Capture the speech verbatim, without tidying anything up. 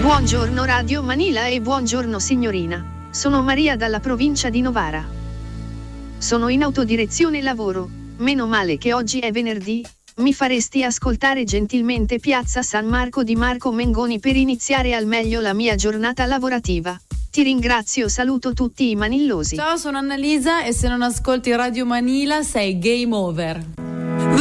Buongiorno Radio Manila e buongiorno signorina. Sono Maria dalla provincia di Novara. Sono in autodirezione lavoro. Meno male che oggi è venerdì. Mi faresti ascoltare gentilmente Piazza San Marco di Marco Mengoni per iniziare al meglio la mia giornata lavorativa. Ti ringrazio, saluto tutti i manillosi. Ciao, sono Annalisa e se non ascolti Radio Manila sei game over.